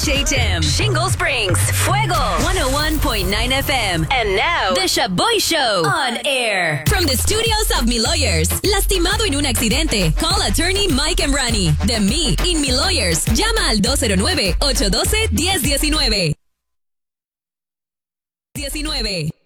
HHM, Shingle Springs, Fuego, 101.9 FM. And now, The Shaboy Show on air. From the studios of Mi Lawyers. Lastimado en un accidente. Call attorney Mike Emrani. De Me in Mi Lawyers. Llama al 209-812-1019. 19.